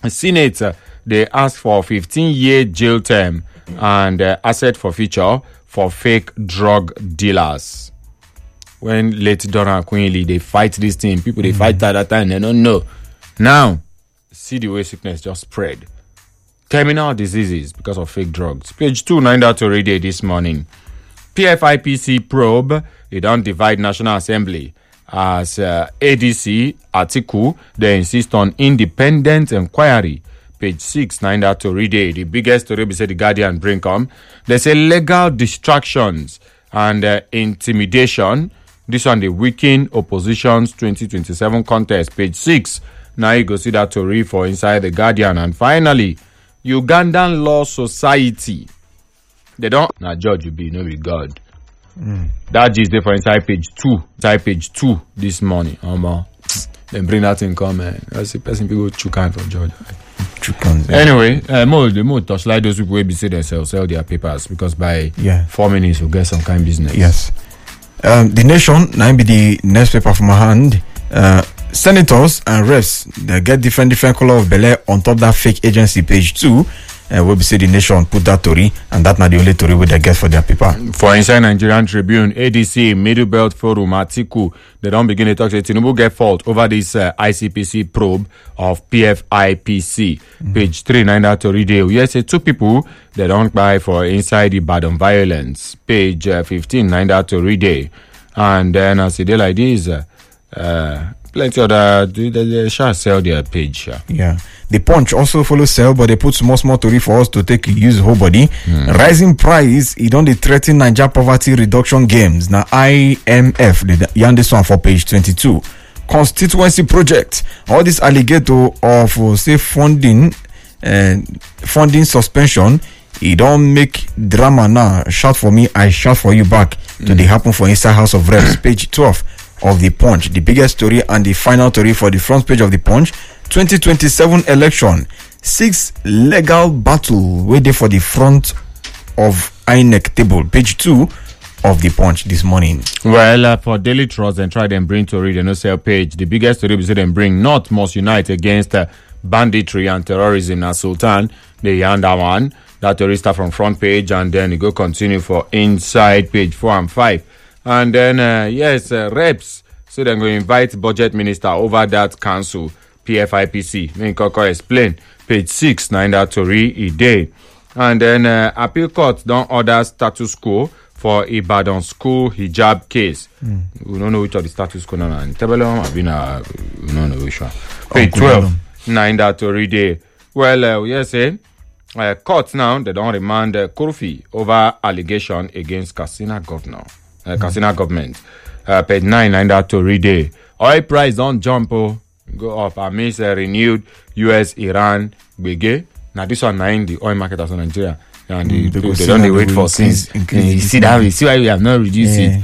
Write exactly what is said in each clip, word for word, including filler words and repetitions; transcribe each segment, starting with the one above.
Senate, uh, they ask for fifteen-year jail term and uh, asset forfeiture for fake drug dealers. When late Donna Queenly, they fight this thing. People, they mm. fight at that time. They don't know. Now, see the way sickness just spread. Terminal diseases because of fake drugs. Page two, nine to read it this morning. P F I P C probe, they don't divide National Assembly. As uh, A D C article, they insist on independent inquiry. Page six, nine to read it. The biggest story beside the Guardian bring come. They say legal distractions and uh, intimidation. This one, the weaken opposition's twenty twenty-seven contest. Page six. Now you go see that story for inside the Guardian. And finally, Ugandan Law Society. They don't. Now, judge you be, no be God. Mm. That is there for inside page two. Inside page two this morning. Um, then bring that in come. I see person people chukan for judge. Chukan. Yeah. Anyway, uh, more the more touchlight those people will be say themselves sell their papers because by yeah. four minutes we'll get some kind of business. Yes. Um, the Nation now be the next paper from my hand. Uh, senators and reps they get different different color of belly on top that fake agency page two. Uh, where we say the Nation put that story, and that's not the only story we they get for their paper. For inside Nigerian Tribune, A D C Middle Belt Forum article, they don't begin to talk say Tinubu get fault over this uh, I C P C probe of P F I P C. Mm-hmm. Page three nine that story there. Yes, two people they don't buy for inside the Badon violence. Page uh, fifteen nine that story there, and then as they like this, uh, uh, plenty other they, they, they shall sell their page. Uh. Yeah. The Punch also follow sell, but they put small small story for us to take use whole body. Mm. Rising price, it don't threaten Niger poverty reduction games. Now I M F, the yarn this one for page twenty-two. Constituency project. All this alligator of uh, say funding and uh, funding suspension. It don't make drama now. Shout for me, I shout for you back. Mm. To the happen for inside House of Reps, page twelve of the Punch. The biggest story and the final story for the front page of the Punch. twenty twenty-seven election, six legal battle waiting for the front of I N E C table. Page two of the Punch this morning. Well, uh, for Daily Trust and try them bring to read the no sale page. The biggest story we say them bring North must unite against uh, banditry and terrorism. Now Sultan, they hand that one. That story start from front page and then it go continue for inside page four and five. And then uh, yes, uh, reps. So they're going to invite budget minister over that council. P F I P C. Make Koko explain. Page six, nine that story a day. And then uh, appeal court don't order status quo for Ibadan school hijab case. Mm. We don't know which of the status quo now. And Tabelon have been a we don't know which one. Page twelve, nine that story day. Well, uh, yes, eh? Uh, court now they don't remand uh, Kurfi over allegation against Katsina governor, uh, mm. Katsina government. Uh, page nine, nine that story day. Oil price don't jump. Oh. Go up amidst a renewed U S Iran bege. Now this one nine the oil market of Nigeria. And mm, the, they, they don't they wait for since. You see that we see why we have not reduced yeah.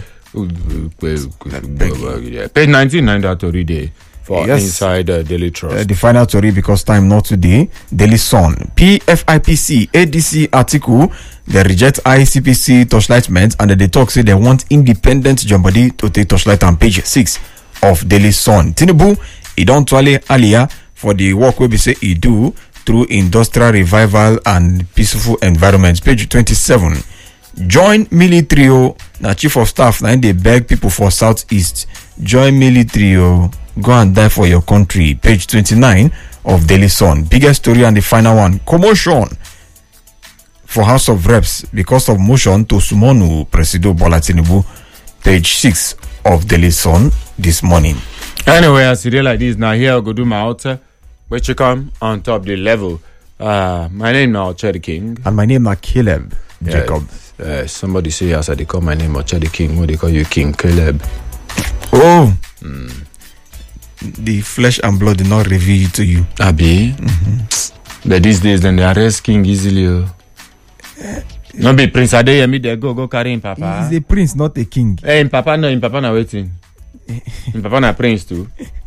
it. Page nineteen nine that story day for yes. inside uh, Daily Trust. Uh, the final story because time not today. Daily Sun. P F I P C A D C article. They reject I C P C torchlightment and they talk say they want independent Jambody to take torchlight on page six of Daily Sun. Tinubu. He don't twale Alia for the work we be say he do through industrial revival and peaceful environments. Page twenty-seven. Join military. Now chief of staff now they beg people for Southeast. Join military. Go and die for your country. Page twenty-nine of Daily Sun. Biggest story and the final one. Commotion for House of Reps because of motion to Sumonu Presido Bola Tinubu. Page six of Daily Sun this morning. Anyway, as you like this, now here I go do my outer, which you come on top the level. Uh, my name now Chedi King. And my name now Caleb yeah, Jacob. Uh, somebody say yes, they call my name Chedi King. What they call you King Caleb? Oh, mm. The flesh and blood did not reveal it to you. Abi, mm-hmm. But these days then they arrest King easily. Uh, no be Prince Adeyemi, they go go carry him Papa. He's a prince, not a king. Hey, him Papa no, him Papa na waiting. him Papa na prince too.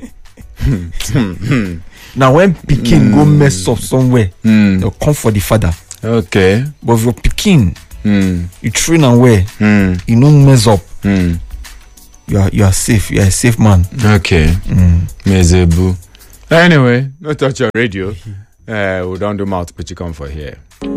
Now when Pekin mm. go mess up somewhere, mm. they'll come for the father. Okay. But if you're Pekin, mm. you train and wear, mm. you don't mess up. Mm. You are you are safe. You are a safe man. Okay. Mm. Mezebu. Anyway, no touch your radio. Uh, we don't do mouth pitching for here.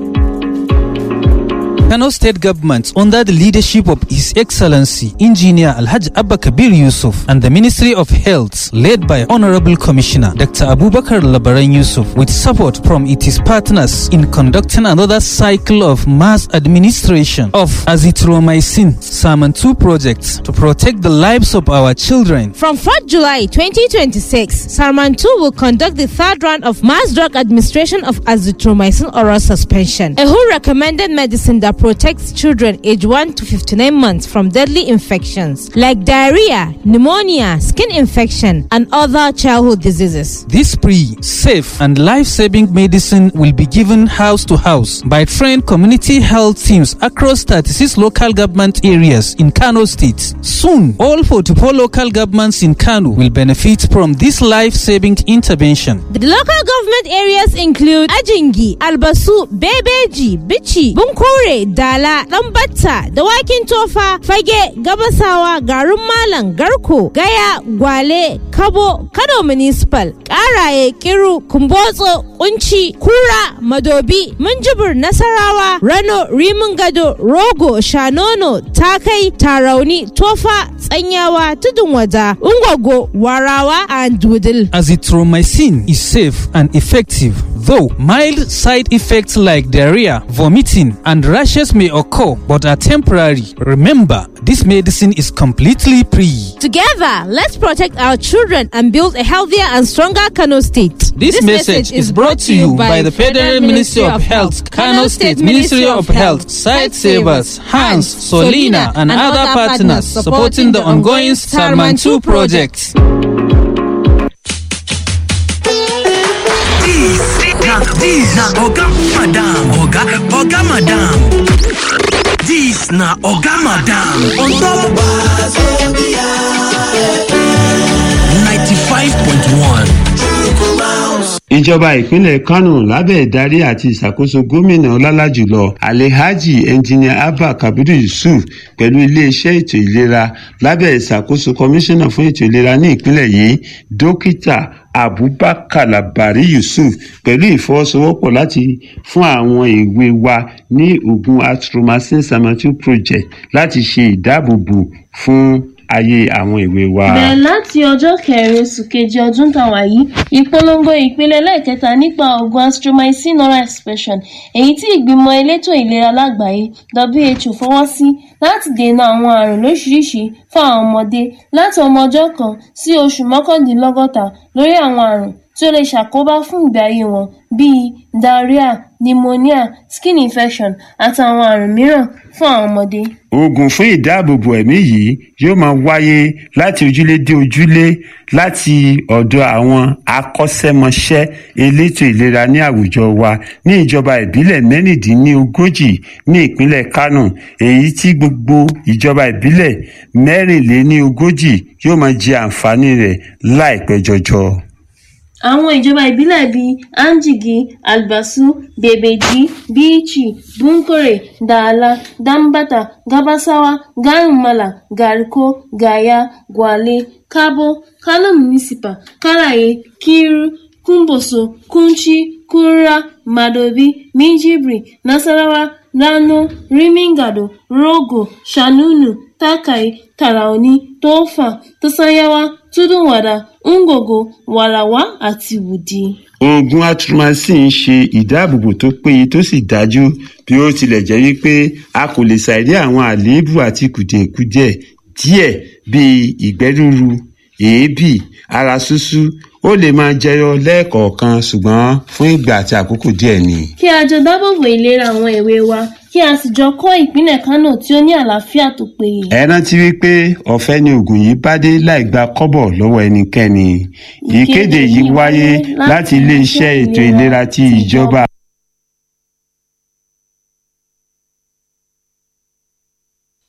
Kano State Government, under the leadership of His Excellency Engineer Alhaji Abba Kabir Yusuf and the Ministry of Health, led by Honorable Commissioner Doctor Abubakar Labaran Yusuf, with support from its partners in conducting another cycle of mass administration of azithromycin Salmon two projects to protect the lives of our children. From fourth July twenty twenty-six, Salmon two will conduct the third round of mass drug administration of azithromycin oral suspension, a who recommended medicine that protects children aged one to fifty-nine months from deadly infections like diarrhea, pneumonia, skin infection, and other childhood diseases. This free, safe, and life-saving medicine will be given house to house by trained community health teams across thirty-six local government areas in Kano State. Soon, all forty-four local governments in Kano will benefit from this life-saving intervention. The local government areas include Ajingi, Albasu, Bebeji, Bichi, Bunkure, Dala, Dambata, Dawakin Tofa, Fage, Gabasawa, Garum Malang, Garko, Gaya, Gwale, Kabo, Kano Municipal, Karaye, Kiru, Kumbozo, Unchi, Kura, Madobi, Munjibur, Nasarawa, Rano, Rimungado, Rogo, Shanono, Takai, Tarauni, Tofa, Tsanyawa, Tudunwada, Ungogo, Warawa, and Dudil. Azithromycin is safe and effective, though mild side effects like diarrhea, vomiting, and rashes may occur but are temporary. Remember, this medicine is completely free. Together, let's protect our children and build a healthier and stronger Kano State. This, this message is brought to you by the Federal Ministry of Health, Kano State Ministry of Health, Site Savers, Hans, Solina, and other partners supporting the ongoing Salmon two project. This na Oga Madam, Oga, Oga Madam. This na Oga Madam on top ninety-five point one. Ìjọba ìpínlẹ̀ Kano lábẹ́ ìdarí àti ìṣàkóso gómìnà ọlálàjùlọ Alhaji Engineer Abba Kabir Yusuf pẹ̀lú iléeṣẹ́ ètò ìlera lábẹ́ ìṣàkóso kọmíṣánná fún ètò ìlera ní ìpínlẹ̀ yìí Dókítà Abubakar Labari Yusuf pẹ̀lú ìfọwọ́sowọ́pọ̀ láti fún àwọn èwe wa ní oògùn azithromycin Salmon two project láti ṣe ìdáàbòbò fún ayé àwọn èwe wa. Bẹ́ẹ̀ láti ọjọ́ kẹrin oṣù kejì ọdún tàwa yìí, ìpolongo ìpínlẹ̀ lẹ́ẹ̀kẹta nípa oògùn azithromycin oral suspension, èyí tí ìgbìmọ̀ elétò ìlera lágbàáyé W H O fọwọ́ sí láti dènà àwọn àrùn lóṣìṣìṣì fún àwọn ọmọdé láti ọmọ ọjọ́ kan sí oṣù mọ́kàndínlọ́gọ́ta lórí àwọn àrùn tí ó lè ṣàkóbá fún ìgbé ayé wọn bíi diarrhea, pneumonia, skin infection àti àwọn àrùn mìíràn fún àwọn ọmọdé. Oògùn fún ìdáàbòbò ẹ̀mí yìí yóò máa wáyé láti ojúlé dé ojúlé láti ọ̀dọ̀ àwọn akọ́ṣẹ́mọṣẹ́ elétò ìlera ní àwùjọ wa ní ìjọba ìbílẹ̀ mẹ́rìndínlógójì ní ìpínlẹ̀ Kano, èyí tí gbogbo ìjọba ìbílẹ̀ mẹ́rìnléníogójì yóò máa jẹ àǹfààní rẹ̀ láìpẹ́ jọjọ. Àwọn ìjọba ìbílẹ̀ bíi Anjigi, Albasu, Bebeji, Bichi, Bunkure, Dala, Dambata, Gabasawa, Garumala, Garko, Gaya, Gwale, Kabo, Kano Municipal, Karaye, Kiru, Kumboso, Kunchi, Kura, Madobi, Minjibri, Nasarawa, Rano, Rimingado, Rogo, Shanunu, Takai, Taraoni, Tofa, Tosanyawa, Tudunwada, Ungogo, Warawa àti Wudi. Oògùn azithromycin ń ṣe ìdáàbòbò tó péye tó sì dájú bí ó tilẹ̀ jẹ́ wípé a kò lè ṣàìrí àwọn àléébù àti kùdìẹ̀kudiẹ díẹ̀ bíi ìgbẹ́ rúru, èébì, ara ṣúṣú. Ó lè máa jẹyọ lẹ́ẹ̀kọ̀ọ̀kan ṣùgbọ́n fún ìgbà àti àkókò díẹ̀ ni. Kí a jọ dáàbòbò ìlera àwọn èwe wa, kí a sì jọ kọ́ ìpínlẹ̀ Kano tí ó ní àlàáfíà tó péye. Ẹ rántí wípé ọ̀fẹ́ ni oògùn yìí bá dé láì gba kọ́bọ̀ lọ́wọ́ ẹnikẹ́ni. Ìkéde yìí wáyé láti ilé-iṣẹ́ ètò ìlera ti ìjọba.